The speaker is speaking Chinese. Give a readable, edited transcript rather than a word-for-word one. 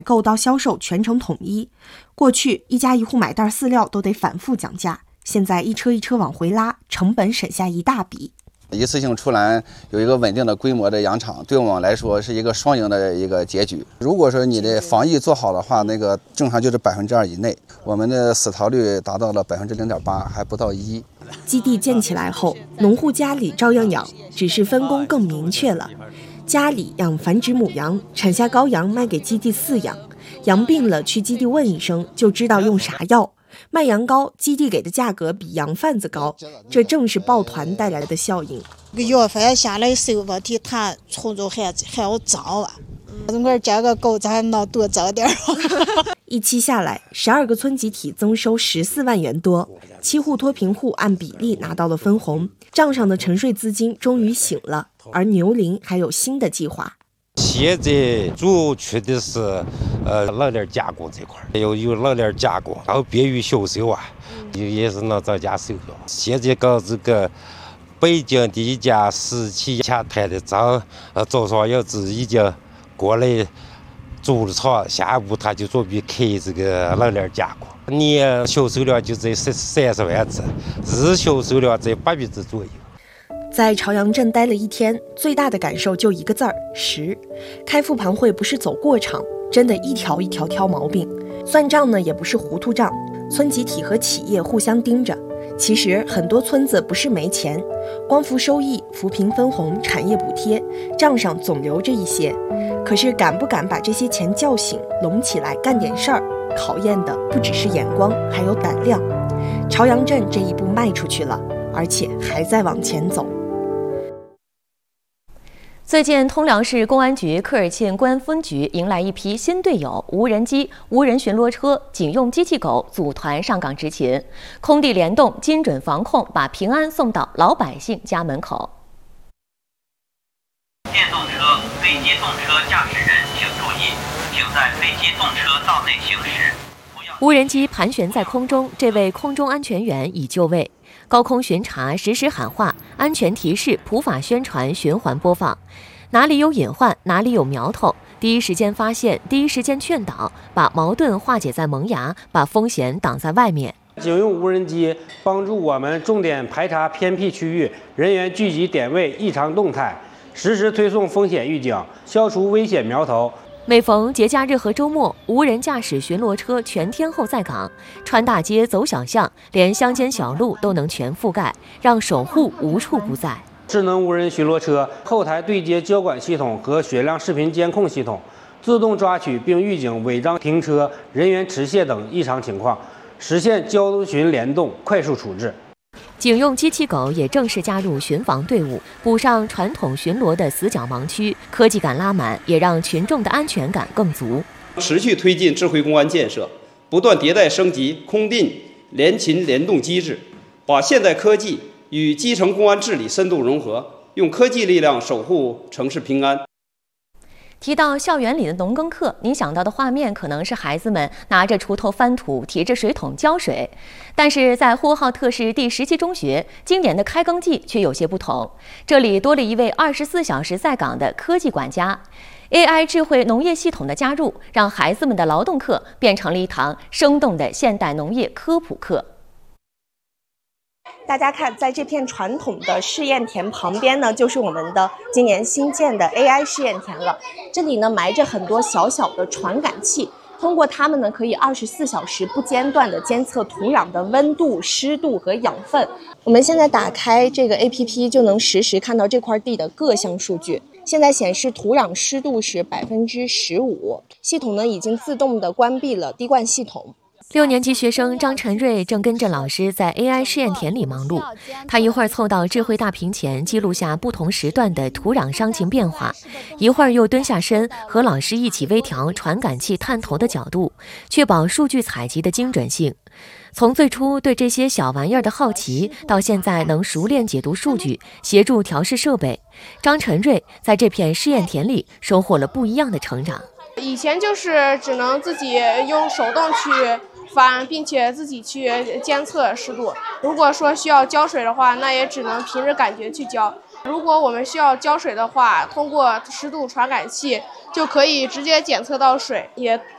购到销售全程统一。过去一家一户买袋饲料都得反复讲价，现在一车一车往回拉，成本省下一大笔。 一次性出栏有一个稳定的规模的养场，对我们来说是一个双赢的一个结局。如果说你的防疫做好的话，那个正常就是2%以内，我们的死逃率达到了0.8%，还不到1%。 基地建起来后，农户家里照样养，只是分工更明确了。家里养繁殖母羊，产下羔羊卖给基地饲养，羊病了去基地问一声，就知道用啥药。卖羊羔，基地给的价格比羊贩子高，这正是抱团带来的效应。 药贩下来收问题，他从中还要找啊。我价格高，咱能多找点。 一期下来，12个村集体增收14万元多，7户脱贫户按比例拿到了分红，账上的沉睡资金终于醒了。而牛林还有新的计划。 现在主缺的是冷链加工这块，有冷链加工，然后便于销售啊，也是能增加收入。现在跟这个北京的一家私企洽谈的招商引资已经过来租了厂，下一步他就准备开这个冷链加工，年销售量就在30万只，日销售量在800只左右。 在朝阳镇待了一天，最大的感受就一个字儿：实。开复盘会不是走过场，真的一条一条挑毛病。算账呢也不是糊涂账，村集体和企业互相盯着。其实很多村子不是没钱，光伏收益、扶贫分红、产业补贴，账上总留着一些。可是敢不敢把这些钱叫醒、拢起来干点事儿，考验的不只是眼光，还有胆量。朝阳镇这一步迈出去了，而且还在往前走。 最近，通辽市公安局科尔沁公安分局迎来一批新队友，无人机、无人巡逻车、警用机器狗组团上岗执勤，空地联动、精准防控，把平安送到老百姓家门口。 电动车、非机动车驾驶人请注意，请在非机动车道内行驶。 无人机盘旋在空中，这位空中安全员已就位。高空巡查，实时喊话，安全提示，普法宣传，循环播放。哪里有隐患，哪里有苗头，第一时间发现，第一时间劝导，把矛盾化解在萌芽，把风险挡在外面。 警用无人机帮助我们重点排查偏僻区域人员聚集点位异常动态，实时推送风险预警，消除危险苗头。 每逢节假日和周末，无人驾驶巡逻车全天候在岗，穿大街走小巷，连乡间小路都能全覆盖，让守护无处不在。 智能无人巡逻车后台对接交管系统和血量视频监控系统，自动抓取并预警违章停车、人员持械等异常情况，实现交巡联动，快速处置。 警用机器狗也正式加入巡防队伍，补上传统巡逻的死角盲区，科技感拉满，也让群众的安全感更足。 持续推进智慧公安建设，不断迭代升级空定联勤联动机制，把现代科技与基层公安治理深度融合，用科技力量守护城市平安。 提到校园里的农耕课，您想到的画面可能是孩子们拿着锄头翻土，提着水桶浇水。但是在呼和浩特市第17中学，今年的开耕季却有些不同。这里多了一位24小时在岗的科技管家。AI 智慧农业系统的加入，让孩子们的劳动课变成了一堂生动的现代农业科普课。 大家看，在这片传统的试验田旁边呢，就是我们的今年新建的 AI 试验田了。这里呢埋着很多小小的传感器，通过它们呢可以24小时不间断地监测土壤的温度、湿度和养分。我们现在打开这个 APP 就能实时看到这块地的各项数据。现在显示土壤湿度是15%，系统呢已经自动地关闭了滴灌系统。 6年级学生张晨瑞正跟着老师在 AI 试验田里忙碌，他一会儿凑到智慧大屏前记录下不同时段的土壤伤情变化，一会儿又蹲下身和老师一起微调传感器探头的角度，确保数据采集的精准性。从最初对这些小玩意儿的好奇，到现在能熟练解读数据，协助调试设备，张晨瑞在这片试验田里收获了不一样的成长。 以前就是只能自己用手动去翻，并且自己去监测湿度。如果说需要浇水的话，那也只能凭着感觉去浇。如果我们需要浇水的话，通过湿度传感器就可以直接检测到水，也